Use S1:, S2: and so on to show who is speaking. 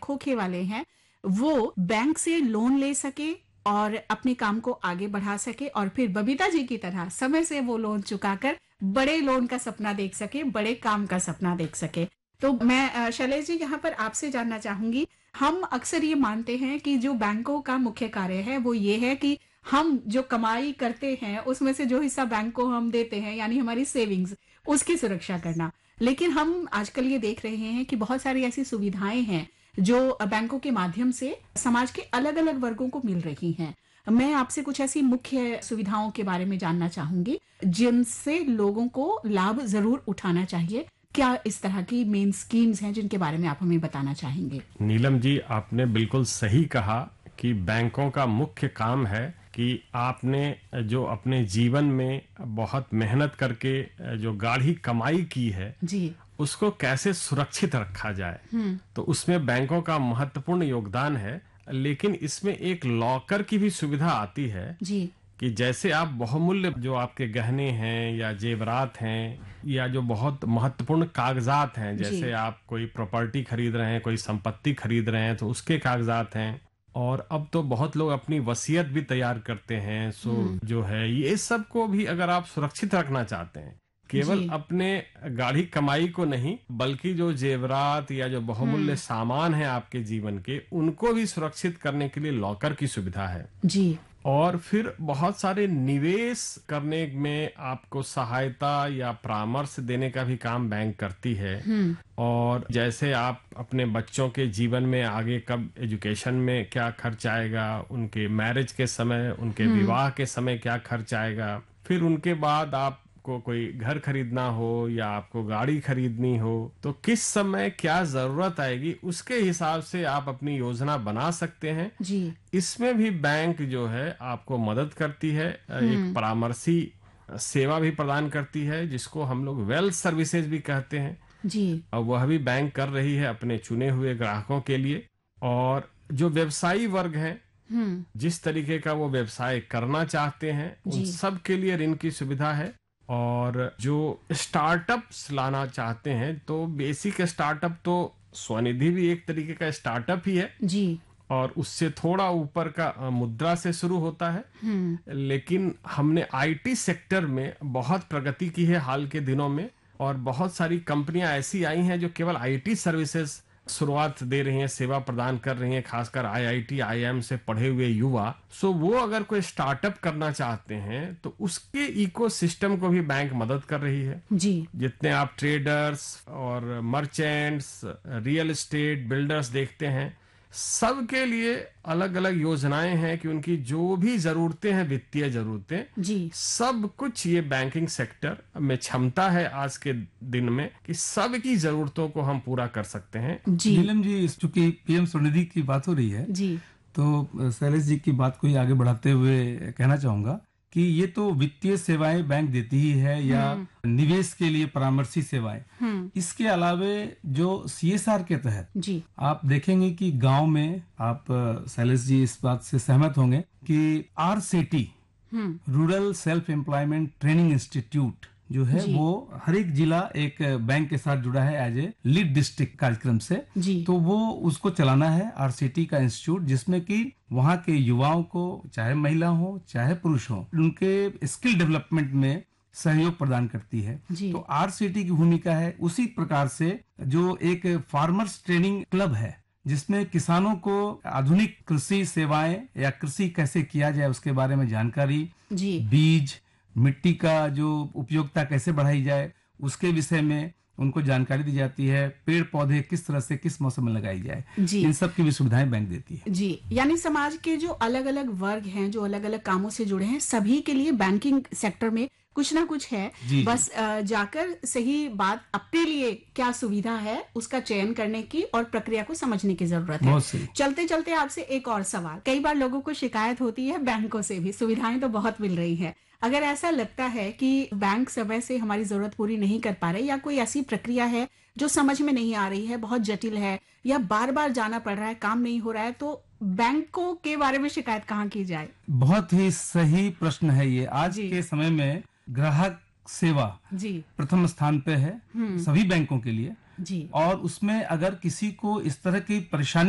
S1: खोखे वाले हैं वो बैंक से लोन ले सके और अपने काम को आगे बढ़ा सके और फिर बबीता जी की तरह समय से वो लोन चुकाकर बड़े लोन का सपना देख सके, बड़े काम का सपना देख सके। तो मैं शैलेश जी यहाँ पर आपसे जानना चाहूंगी, हम अक्सर ये मानते हैं कि जो बैंकों का मुख्य कार्य है वो ये है कि हम जो कमाई करते हैं उसमें से जो हिस्सा बैंक को हम देते हैं यानी हमारी सेविंग्स, उसकी सुरक्षा करना। लेकिन हम आजकल ये देख रहे हैं कि बहुत सारी ऐसी सुविधाएं हैं जो बैंकों के माध्यम से समाज के अलग अलग वर्गों को मिल रही हैं। मैं आपसे कुछ ऐसी मुख्य सुविधाओं के बारे में जानना चाहूंगी जिनसे लोगों को लाभ जरूर उठाना चाहिए। क्या इस तरह की मेन स्कीम्स हैं जिनके बारे में आप हमें बताना चाहेंगे?
S2: नीलम जी, आपने बिल्कुल सही कहा कि बैंकों का मुख्य काम है कि आपने जो अपने जीवन में बहुत मेहनत करके जो गाढ़ी कमाई की है
S1: जी,
S2: उसको कैसे सुरक्षित रखा जाए, तो उसमें बैंकों का महत्वपूर्ण योगदान है। लेकिन इसमें एक लॉकर की भी सुविधा आती है
S1: जी,
S2: कि जैसे आप बहुमूल्य जो आपके गहने हैं या जेवरात हैं या जो बहुत महत्वपूर्ण कागजात हैं, जैसे आप कोई प्रॉपर्टी खरीद रहे हैं, कोई संपत्ति खरीद रहे हैं तो उसके कागजात हैं, और अब तो बहुत लोग अपनी वसीयत भी तैयार करते हैं। सो जो है ये सब को भी अगर आप सुरक्षित रखना चाहते हैं, केवल अपने गाढ़ी कमाई को नहीं बल्कि जो जेवरात या जो बहुमूल्य सामान है आपके जीवन के, उनको भी सुरक्षित करने के लिए लॉकर की सुविधा है
S1: जी।
S2: और फिर बहुत सारे निवेश करने में आपको सहायता या परामर्श देने का भी काम बैंक करती है। और जैसे आप अपने बच्चों के जीवन में आगे कब एजुकेशन में क्या खर्च आएगा, उनके मैरिज के समय, उनके विवाह के समय क्या खर्च आएगा, फिर उनके बाद आप को कोई घर खरीदना हो या आपको गाड़ी खरीदनी हो तो किस समय क्या जरूरत आएगी, उसके हिसाब से आप अपनी योजना बना सकते हैं
S1: जी।
S2: इसमें भी बैंक जो है आपको मदद करती है, एक परामर्शी सेवा भी प्रदान करती है जिसको हम लोग वेल्थ सर्विसेज भी कहते हैं
S1: जी।
S2: और वह भी बैंक कर रही है अपने चुने हुए ग्राहकों के लिए। और जो व्यवसायी वर्ग है जिस तरीके का वो व्यवसाय करना चाहते हैं उन सब के लिए ऋण की सुविधा है। और जो स्टार्टअप्स लाना चाहते हैं तो बेसिक स्टार्टअप तो स्वनिधि भी एक तरीके का स्टार्टअप ही है
S1: जी।
S2: और उससे थोड़ा ऊपर का मुद्रा से शुरू होता है। लेकिन हमने आईटी सेक्टर में बहुत प्रगति की है हाल के दिनों में और बहुत सारी कंपनियां ऐसी आई हैं जो केवल आईटी सर्विसेज शुरुआत दे रही हैं, सेवा प्रदान कर रही हैं, खासकर आईआईटी आईआईएम से पढ़े हुए युवा। सो वो अगर कोई स्टार्टअप करना चाहते हैं तो उसके इकोसिस्टम को भी बैंक मदद कर रही है
S1: जी।
S2: जितने आप ट्रेडर्स और मर्चेंट्स, रियल एस्टेट बिल्डर्स देखते हैं, सबके लिए अलग अलग योजनाएं हैं कि उनकी जो भी जरूरतें हैं, वित्तीय जरूरतें
S1: जी।
S2: सब कुछ ये बैंकिंग सेक्टर में क्षमता है आज के दिन में कि सबकी जरूरतों को हम पूरा कर सकते हैं।
S1: जी।
S3: नीलम जी, चूंकि पीएम स्वनिधि की बात हो रही है
S1: जी।
S3: तो शैलेश जी की बात को ही आगे बढ़ाते हुए कहना चाहूंगा कि ये तो वित्तीय सेवाएं बैंक देती ही है या निवेश के लिए परामर्शी सेवाएं। इसके अलावे जो सीएसआर के तहत
S1: जी।
S3: आप देखेंगे कि गांव में आप शैलेश जी इस बात से सहमत होंगे कि RSETI rural self employment training institute जो है वो हर एक जिला एक बैंक के साथ जुड़ा है एज ए लीड डिस्ट्रिक्ट कार्यक्रम से
S1: जी।
S3: तो वो उसको चलाना है आरसीटी का इंस्टीट्यूट, जिसमें कि वहाँ के युवाओं को चाहे महिला हो चाहे पुरुष हो उनके स्किल डेवलपमेंट में सहयोग प्रदान करती है। तो आरसीटी की भूमिका है उसी प्रकार से जो एक फार्मर्स ट्रेनिंग क्लब है जिसमें किसानों को आधुनिक कृषि सेवाएं या कृषि कैसे किया जाए उसके बारे में जानकारी, बीज, मिट्टी का जो उपयोगिता कैसे बढ़ाई जाए उसके विषय में उनको जानकारी दी जाती है, पेड़ पौधे किस तरह से किस मौसम में लगाई जाए, इन सब की भी सुविधाएं बैंक देती है।
S1: जी, यानी समाज के जो अलग अलग वर्ग हैं, जो अलग अलग कामों से जुड़े हैं, सभी के लिए बैंकिंग सेक्टर में कुछ ना कुछ है। बस जाकर सही बात अपने लिए क्या सुविधा है उसका चयन करने की और प्रक्रिया को समझने की जरूरत है। चलते चलते आपसे एक और सवाल, कई बार लोगों को शिकायत होती है बैंकों से भी, सुविधाएं तो बहुत मिल रही है, अगर ऐसा लगता है कि बैंक समय से हमारी जरूरत पूरी नहीं कर पा रहे या कोई ऐसी प्रक्रिया है जो समझ में नहीं आ रही है, बहुत जटिल है या बार बार जाना पड़ रहा है, काम नहीं हो रहा है, तो बैंकों के बारे में शिकायत कहाँ की जाए?
S3: बहुत ही सही प्रश्न है ये। आज के समय में ग्राहक सेवा प्रथम स्थान पे है सभी बैंकों के लिए। और उसमें अगर किसी को इस तरह की परेशानी